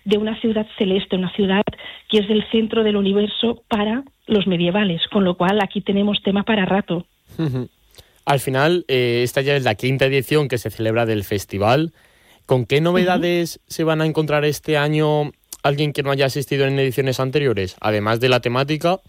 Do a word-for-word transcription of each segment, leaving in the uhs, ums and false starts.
de una ciudad celeste, una ciudad que es el centro del universo para los medievales, con lo cual aquí tenemos tema para rato. Al final, eh, esta ya es la quinta edición que se celebra del festival. ¿Con qué novedades uh-huh. se van a encontrar este año alguien que no haya asistido en ediciones anteriores, además de la temática?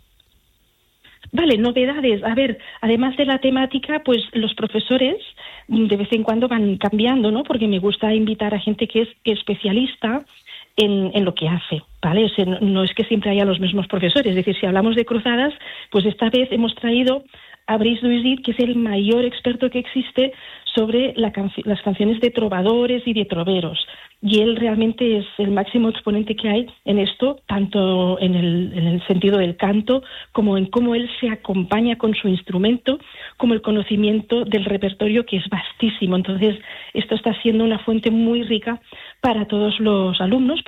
Vale, novedades. A ver, además de la temática, pues los profesores de vez en cuando van cambiando, ¿no? Porque me gusta invitar a gente que es especialista en, en lo que hace, ¿vale? O sea, no, no es que siempre haya los mismos profesores. Es decir, si hablamos de cruzadas, pues esta vez hemos traído a Brice Duizit, que es el mayor experto que existe sobre la canci- las canciones de trovadores y de troveros. Y él realmente es el máximo exponente que hay en esto, tanto en el, en el sentido del canto, como en cómo él se acompaña con su instrumento, como el conocimiento del repertorio, que es vastísimo. Entonces, esto está siendo una fuente muy rica para todos los alumnos.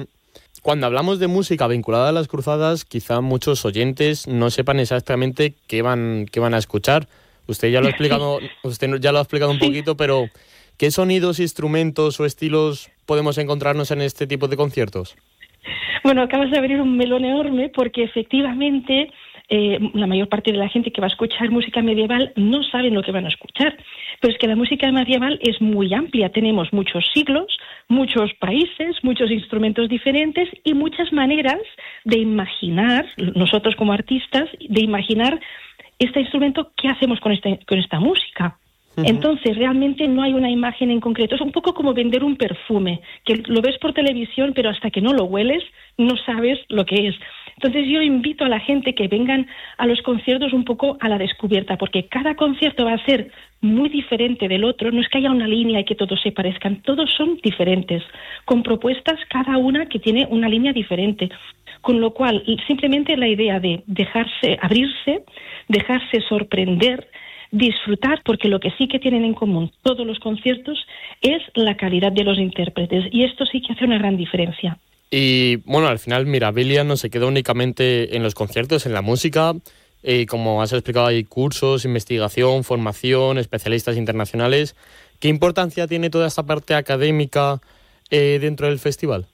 Cuando hablamos de música vinculada a las cruzadas, quizá muchos oyentes no sepan exactamente qué van, qué van a escuchar. Usted ya lo ha explicado, usted ya lo ha explicado un poquito, pero ¿qué sonidos, instrumentos o estilos podemos encontrarnos en este tipo de conciertos? Bueno, acabas de abrir un melón enorme, porque efectivamente eh, la mayor parte de la gente que va a escuchar música medieval no saben lo que van a escuchar. Pero es que la música medieval es muy amplia. Tenemos muchos siglos, muchos países, muchos instrumentos diferentes y muchas maneras de imaginar, nosotros como artistas, de imaginar este instrumento, ¿qué hacemos con, este, con esta música? Uh-huh. Entonces, realmente no hay una imagen en concreto. Es un poco como vender un perfume, que lo ves por televisión, pero hasta que no lo hueles, no sabes lo que es. Entonces, yo invito a la gente que vengan a los conciertos un poco a la descubierta, porque cada concierto va a ser muy diferente del otro. No es que haya una línea y que todos se parezcan, todos son diferentes, con propuestas cada una que tiene una línea diferente. Con lo cual, simplemente la idea de dejarse abrirse, dejarse sorprender, disfrutar, porque lo que sí que tienen en común todos los conciertos es la calidad de los intérpretes, y esto sí que hace una gran diferencia. Y bueno, al final Mirabilia no se queda únicamente en los conciertos, en la música. Eh, como has explicado, hay cursos, investigación, formación, especialistas internacionales. ¿Qué importancia tiene toda esta parte académica eh, dentro del festival?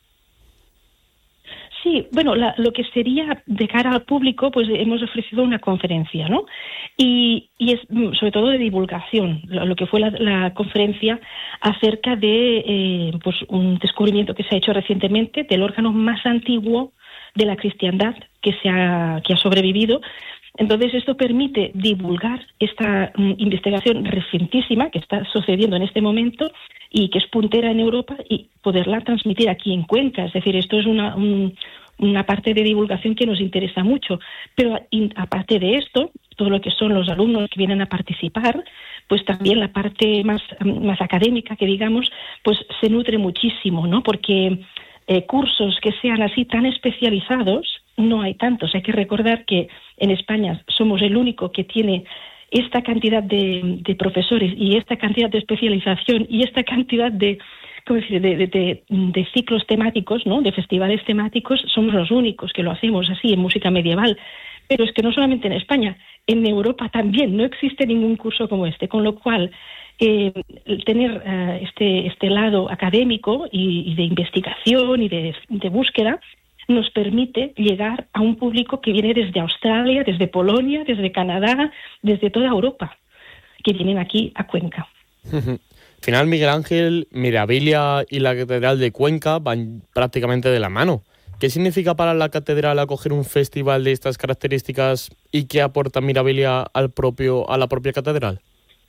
Sí, bueno, la, lo que sería de cara al público, pues hemos ofrecido una conferencia, ¿no? Y, y es sobre todo de divulgación, lo, lo que fue la, la conferencia acerca de eh, pues un descubrimiento que se ha hecho recientemente del órgano más antiguo de la cristiandad que se ha, que ha sobrevivido. Entonces, esto permite divulgar esta um, investigación recientísima que está sucediendo en este momento y que es puntera en Europa, y poderla transmitir aquí en Cuenca. Es decir, esto es una, un, una parte de divulgación que nos interesa mucho. Pero in, aparte de esto, todo lo que son los alumnos que vienen a participar, pues también la parte más, más académica, que digamos, pues se nutre muchísimo, ¿no? Porque eh, cursos que sean así tan especializados no hay tantos. Hay que recordar que en España somos el único que tiene esta cantidad de, de profesores y esta cantidad de especialización y esta cantidad de, ¿cómo decir?, de, de, de, de ciclos temáticos, ¿no?, de festivales temáticos. Somos los únicos que lo hacemos así en música medieval. Pero es que no solamente en España, en Europa también no existe ningún curso como este, con lo cual eh, tener uh, este, este lado académico y, y de investigación y de, de búsqueda nos permite llegar a un público que viene desde Australia, desde Polonia, desde Canadá, desde toda Europa, que vienen aquí a Cuenca. Al final, Miguel Ángel, Mirabilia y la Catedral de Cuenca van prácticamente de la mano. ¿Qué significa para la catedral acoger un festival de estas características y qué aporta Mirabilia al propio, a la propia catedral?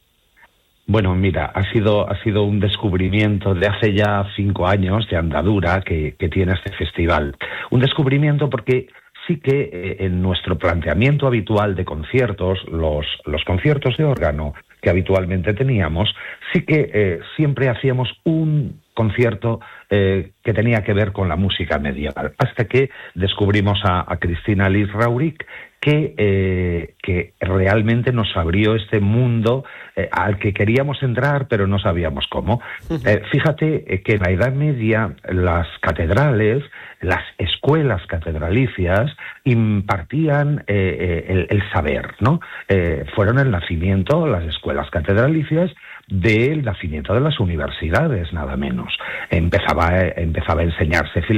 Bueno, mira, ha sido, ha sido un descubrimiento de hace ya cinco años de andadura que, que tiene este festival. Un descubrimiento porque sí que eh, en nuestro planteamiento habitual de conciertos, los, los conciertos de órgano que habitualmente teníamos, sí que eh, siempre hacíamos un concierto eh, que tenía que ver con la música medieval, hasta que descubrimos a, a Cristina Liz Rauric, que, eh, que realmente nos abrió este mundo eh, al que queríamos entrar, pero no sabíamos cómo. Eh, fíjate eh, que en la Edad Media las catedrales, las escuelas catedralicias impartían eh, eh, el, el saber, ¿no? Eh, fueron el nacimiento, las escuelas catedralicias, del nacimiento de las universidades, nada menos. Empezaba, empezaba a enseñarse